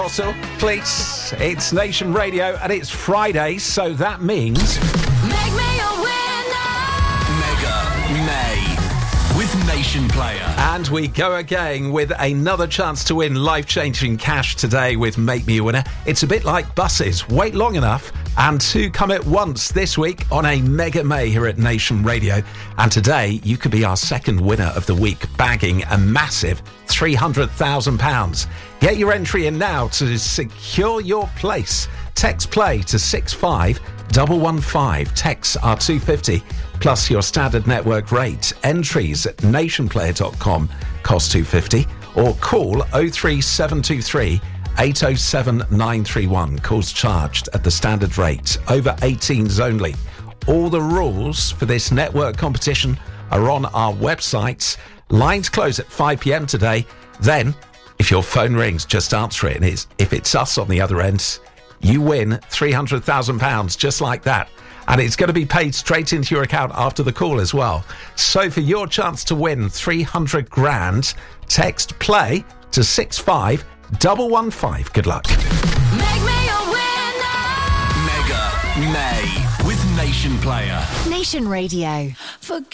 Also, please, it's Nation Radio and it's Friday, so that means... Make me a winner! Mega May with Nation Player. And we go again with another chance to win life-changing cash today with Make Me a Winner. It's a bit like buses. Wait long enough and two come at once this week on a Mega May here at Nation Radio. And today, you could be our second winner of the week, bagging a massive £300,000. Get your entry in now to secure your place. Text play to 65115. Texts are £2.50 plus your standard network rate. Entries at nationplayer.com cost £2.50 or call 03723 807 931. Calls charged at the standard rate. Over 18s only. All the rules for this network competition are on our websites. Lines close at 5 p.m. today. Then, if your phone rings, just answer it. And if it's us on the other end, you win £300,000 just like that. And it's going to be paid straight into your account after the call as well. So for your chance to win 300 grand, text play to 65115. Good luck. Make me a winner! Mega May with Nation Player. Nation Radio.